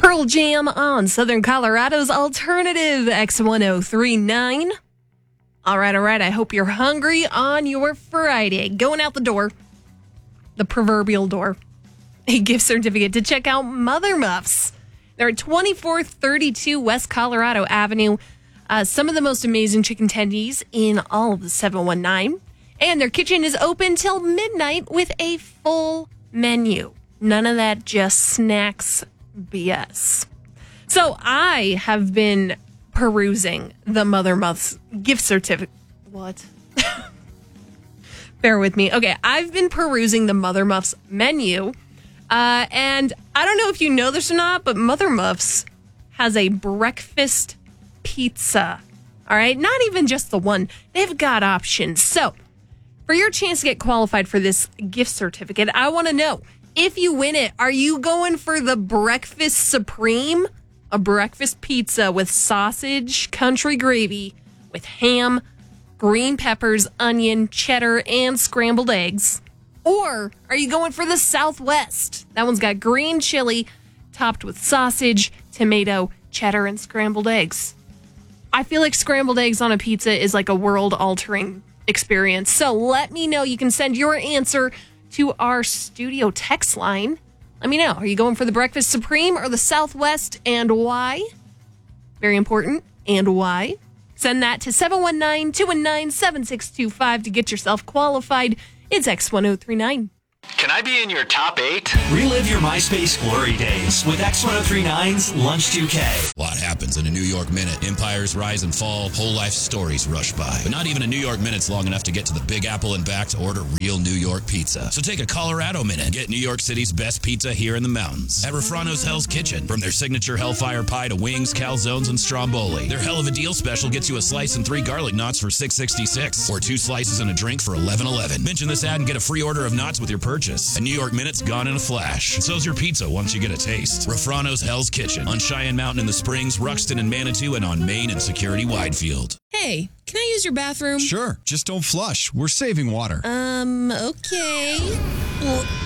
Pearl Jam on Southern Colorado's Alternative X1039. All right. I hope you're hungry on your Friday. Going out the door, the proverbial door, a gift certificate to check out Mother Muffs. They're at 2432 West Colorado Avenue. Some of the most amazing chicken tendies in all of the 719. And their kitchen is open till midnight with a full menu. None of that just snacks BS. So I have been perusing the Mother Muffs gift certificate. What? Bear with me. Okay, I've been perusing the Mother Muffs menu. And I don't know if you know this or not, but Mother Muffs has a breakfast pizza. All right, not even just the one. They've got options. So for your chance to get qualified for this gift certificate, I want to know, if you win it, are you going for the Breakfast Supreme? A breakfast pizza with sausage, country gravy, with ham, green peppers, onion, cheddar, and scrambled eggs? Or are you going for the Southwest? That one's got green chili, topped with sausage, tomato, cheddar, and scrambled eggs. I feel like scrambled eggs on a pizza is like a world-altering experience. So let me know. You can send your answer to our studio text line. Let me know. Are you going for the Breakfast Supreme or the Southwest, and why? Very important. And why? Send that to 719-219-7625 to get yourself qualified. It's X1039. Can I be in your top 8? Relive your MySpace glory days with X1039's Lunch 2K. A lot happens in a New York minute. Empires rise and fall, whole life stories rush by. But not even a New York minute's long enough to get to the Big Apple and back to order real New York pizza. So take a Colorado minute and get New York City's best pizza here in the mountains. At Refrano's Hell's Kitchen. From their signature Hellfire Pie to wings, calzones, and stromboli. Their Hell of a Deal special gets you a slice and 3 garlic knots for $6.66. Or 2 slices and a drink for $11.11. Mention this ad and get a free order of knots with your purchase. A New York minute's gone in a flash. And so's your pizza once you get a taste. Refrano's Hell's Kitchen. On Cheyenne Mountain in the Springs, Ruxton and Manitou, and on Main and Security Widefield. Hey, can I use your bathroom? Sure, just don't flush. We're saving water. Okay.